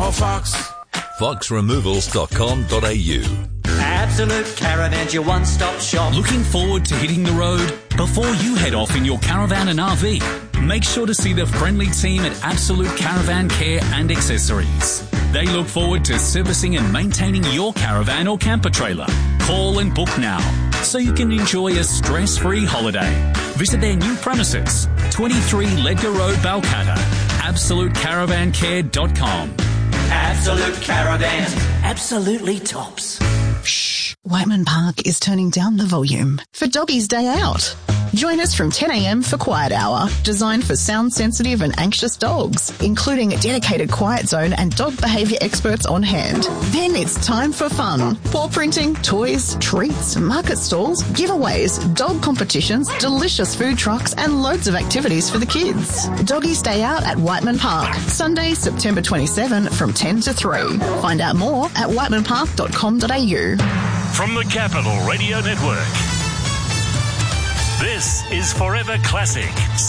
call Fox. foxremovals.com.au. Absolute Caravans, your one-stop shop. Looking forward to hitting the road? Before you head off in your caravan and RV, make sure to see the friendly team at Absolute Caravan Care and Accessories. They look forward to servicing and maintaining your caravan or camper trailer. Call and book now so you can enjoy a stress-free holiday. Visit their new premises, 23 Ledgar Road, Balcatta. AbsoluteCaravanCare.com. Absolute Caravans. Absolutely tops. Shh. Whiteman Park is turning down the volume for Doggy's Day Out. Join us from 10 a.m. for Quiet Hour, designed for sound-sensitive and anxious dogs, including a dedicated quiet zone and dog behaviour experts on hand. Then it's time for fun. Paw printing, toys, treats, market stalls, giveaways, dog competitions, delicious food trucks and loads of activities for the kids. Doggy's Day Out at Whiteman Park, Sunday, September 27 from 10 to 3. Find out more at whitemanpark.com.au. From the Capital Radio Network, this is Forever Classic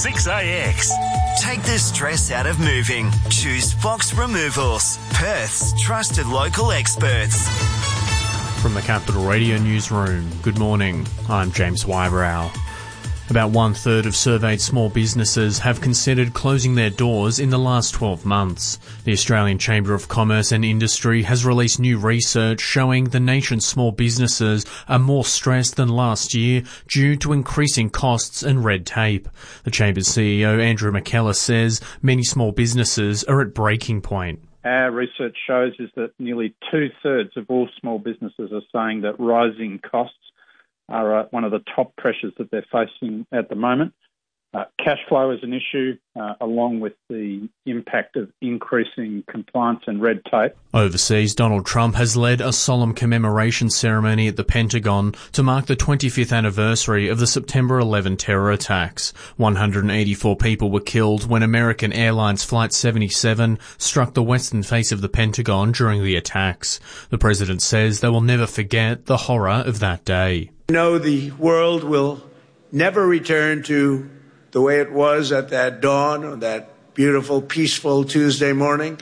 6AX. Take the stress out of moving. Choose Fox Removals, Perth's trusted local experts. From the Capital Radio Newsroom, good morning. I'm James Wybrow. About 1/3 of surveyed small businesses have considered closing their doors in the last 12 months. The Australian Chamber of Commerce and Industry has released new research showing the nation's small businesses are more stressed than last year due to increasing costs and red tape. The Chamber's CEO, Andrew McKellar, says many small businesses are at breaking point. Our research shows is that nearly 2/3 of all small businesses are saying that rising costs are one of the top pressures that they're facing at the moment. Cash flow is an issue, along with the impact of increasing compliance and red tape. Overseas, Donald Trump has led a solemn commemoration ceremony at the Pentagon to mark the 25th anniversary of the September 11 terror attacks. 184 people were killed when American Airlines Flight 77 struck the western face of the Pentagon during the attacks. The president says they will never forget the horror of that day. I know the world will never return to the way it was at that dawn on that beautiful, peaceful Tuesday morning,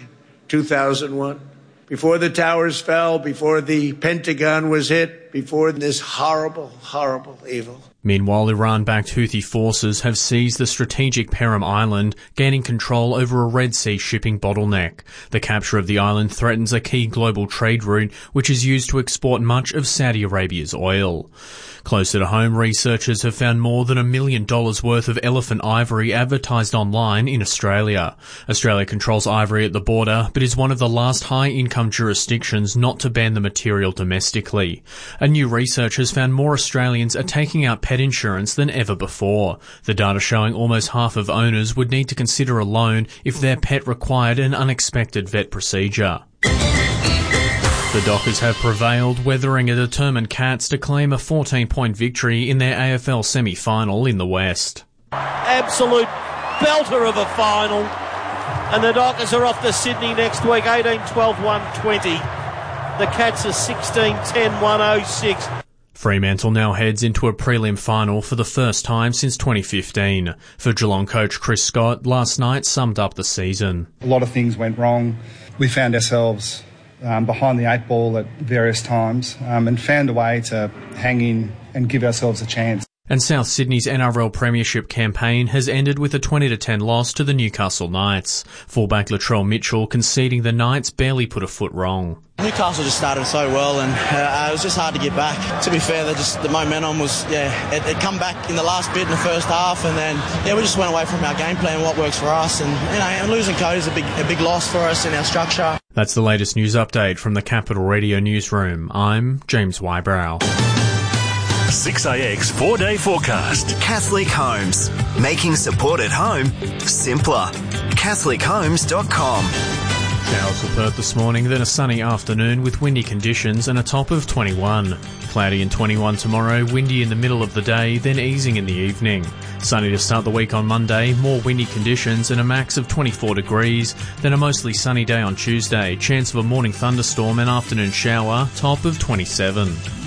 2001. Before the towers fell, before the Pentagon was hit, before this horrible, horrible evil. Meanwhile, Iran-backed Houthi forces have seized the strategic Perim Island, gaining control over a Red Sea shipping bottleneck. The capture of the island threatens a key global trade route, which is used to export much of Saudi Arabia's oil. Closer to home, researchers have found more than $1 million worth of elephant ivory advertised online in Australia. Australia controls ivory at the border, but is one of the last high-income jurisdictions not to ban the material domestically. A new research has found more Australians are taking out pet insurance than ever before. The data showing almost half of owners would need to consider a loan if their pet required an unexpected vet procedure. The Dockers have prevailed, weathering a determined Cats to claim a 14-point victory in their AFL semi-final in the West. Absolute belter of a final. And the Dockers are off to Sydney next week, 18-12-120. The Cats are 16-10-106. Fremantle now heads into a prelim final for the first time since 2015. For Geelong coach Chris Scott, last night summed up the season. A lot of things went wrong. We found ourselves behind the 8 ball at various times and found a way to hang in and give ourselves a chance. And South Sydney's NRL Premiership campaign has ended with a 20-10 loss to the Newcastle Knights. Fullback Latrell Mitchell conceding the Knights barely put a foot wrong. Newcastle just started so well and it was just hard to get back. To be fair, the momentum was, it come back in the last bit in the first half and then, we just went away from our game plan, what works for us. And losing Cody is a big loss for us in our structure. That's the latest news update from the Capital Radio Newsroom. I'm James Wybrow. 6AX 4-day forecast. Catholic Homes, making support at home simpler. CatholicHomes.com. Showers for Perth this morning, then a sunny afternoon with windy conditions and a top of 21. Cloudy and 21 tomorrow, windy in the middle of the day, then easing in the evening. Sunny to start the week on Monday, more windy conditions and a max of 24 degrees, then a mostly sunny day on Tuesday, chance of a morning thunderstorm and afternoon shower, top of 27.